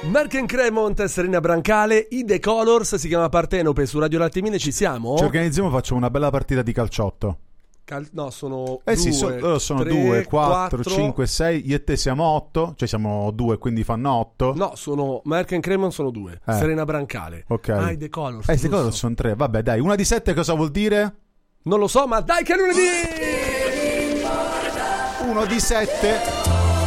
Merken Cremont, Serena Brancale, i The Colors, si chiama Partenope, su Radio Latte Mine ci siamo? Ci organizziamo, facciamo una bella partita di calciotto. No, sono sì, due, sono 3, 2, 4, 4, 5, 6. Io e te siamo 8. Cioè siamo 2, quindi fanno 8. No, sono Merken Cremont sono 2. Serena Brancale. Ok. I The Colors. I The Colors sono 3. Vabbè, dai, una di 7 cosa vuol dire? Non lo so, ma dai che è lunedì! 1 di 7.